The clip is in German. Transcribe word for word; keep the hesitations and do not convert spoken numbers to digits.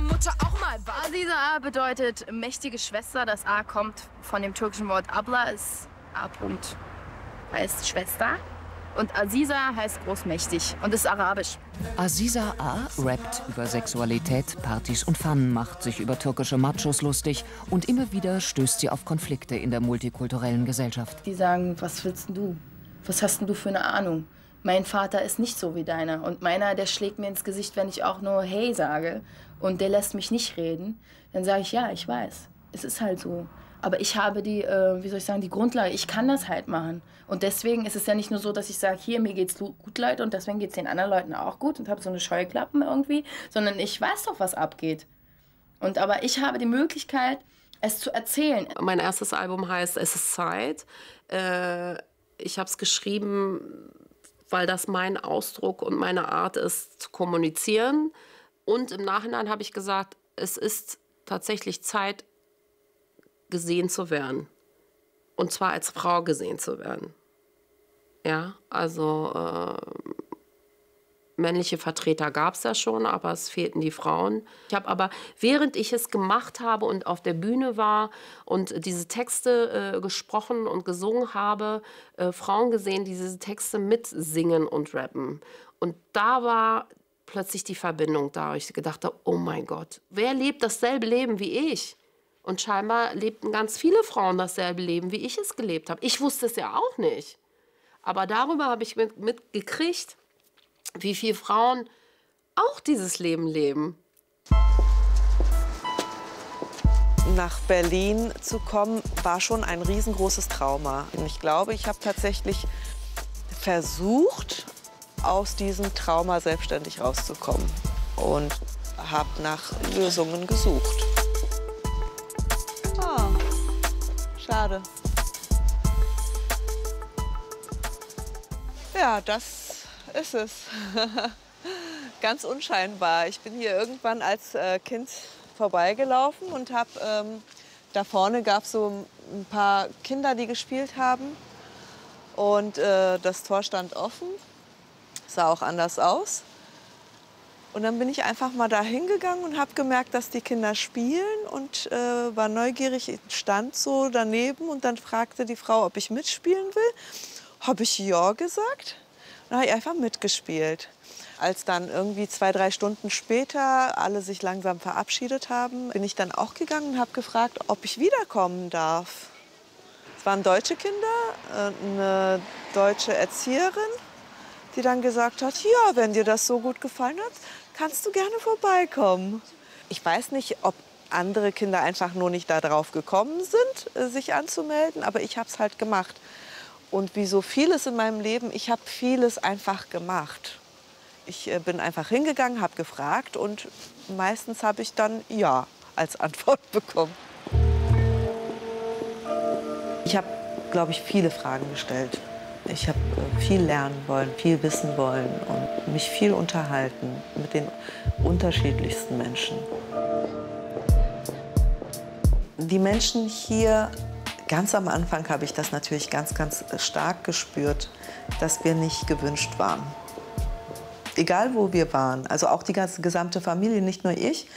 Mutter auch mal war. Aziza A bedeutet mächtige Schwester. Das A kommt von dem türkischen Wort Abla, ist A. -Punkt. Heißt Schwester. Und Aziza heißt großmächtig und ist arabisch. Aziza A. rappt über Sexualität, Partys und Fun, macht sich über türkische Machos lustig und immer wieder stößt sie auf Konflikte in der multikulturellen Gesellschaft. Die sagen, was willst du? Was hast denn du für eine Ahnung? Mein Vater ist nicht so wie deiner und meiner, der schlägt mir ins Gesicht, wenn ich auch nur hey sage und der lässt mich nicht reden. Dann sage ich, ja, ich weiß, es ist halt so. Aber ich habe die, äh, wie soll ich sagen, die Grundlage, ich kann das halt machen. Und deswegen ist es ja nicht nur so, dass ich sage, hier, mir geht's gut, Leute, und deswegen geht's den anderen Leuten auch gut und habe so eine Scheuklappen irgendwie, sondern ich weiß doch, was abgeht. Und aber ich habe die Möglichkeit, es zu erzählen. Mein erstes Album heißt Es ist Zeit. Äh, ich habe es geschrieben, weil das mein Ausdruck und meine Art ist, zu kommunizieren. Und im Nachhinein habe ich gesagt, es ist tatsächlich Zeit, gesehen zu werden. Und zwar als Frau gesehen zu werden. Ja, also äh, männliche Vertreter gab es ja schon, aber es fehlten die Frauen. Ich habe aber, während ich es gemacht habe und auf der Bühne war und diese Texte äh, gesprochen und gesungen habe, äh, Frauen gesehen, die diese Texte mitsingen und rappen. Und da war plötzlich die Verbindung da. Ich gedacht, oh mein Gott, wer lebt dasselbe Leben wie ich? Und scheinbar lebten ganz viele Frauen dasselbe Leben, wie ich es gelebt habe. Ich wusste es ja auch nicht. Aber darüber habe ich mit, mitgekriegt, wie viele Frauen auch dieses Leben leben. Nach Berlin zu kommen, war schon ein riesengroßes Trauma. Und ich glaube, ich habe tatsächlich versucht, aus diesem Trauma selbstständig rauszukommen. Und habe nach Lösungen gesucht. Ah, schade. Ja, das ist es. Ganz unscheinbar. Ich bin hier irgendwann als äh, Kind vorbeigelaufen und habe, ähm, da vorne gab es so ein paar Kinder, die gespielt haben. Und äh, das Tor stand offen, sah auch anders aus. Und dann bin ich einfach mal da hingegangen und habe gemerkt, dass die Kinder spielen und äh, war neugierig, ich stand so daneben und dann fragte die Frau, ob ich mitspielen will. Habe ich ja gesagt. Dann habe ich einfach mitgespielt. Als dann irgendwie zwei, drei Stunden später alle sich langsam verabschiedet haben, bin ich dann auch gegangen und habe gefragt, ob ich wiederkommen darf. Es waren deutsche Kinder, eine deutsche Erzieherin, die dann gesagt hat, ja, wenn dir das so gut gefallen hat, kannst du gerne vorbeikommen. Ich weiß nicht, ob andere Kinder einfach nur nicht darauf gekommen sind, sich anzumelden, aber ich habe es halt gemacht. Und wie so vieles in meinem Leben, ich habe vieles einfach gemacht. Ich bin einfach hingegangen, habe gefragt und meistens habe ich dann Ja als Antwort bekommen. Ich habe, glaube ich, viele Fragen gestellt. Ich habe viel lernen wollen, viel wissen wollen und mich viel unterhalten mit den unterschiedlichsten Menschen. Die Menschen hier, ganz am Anfang habe ich das natürlich ganz, ganz stark gespürt, dass wir nicht gewünscht waren. Egal, wo wir waren, also auch die ganze gesamte Familie, nicht nur ich.